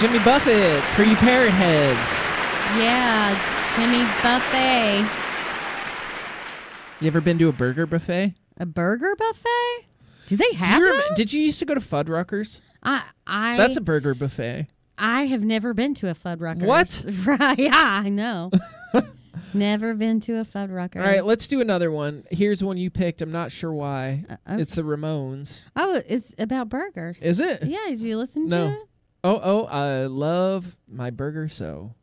Jimmy Buffett for you parrot heads. Yeah, Jimmy Buffet. You ever been to a burger buffet? A burger buffet? Do they have those? Did you used to go to Fuddruckers? I That's a burger buffet. I have never been to a Fuddruckers. What? Right? Yeah, I know. Never been to a Fuddruckers. All right, let's do another one. Here's one you picked. I'm not sure why. Okay. It's the Ramones. Oh, it's about burgers. Is it? Yeah, did you listen to No. it? Oh, I love my burger so.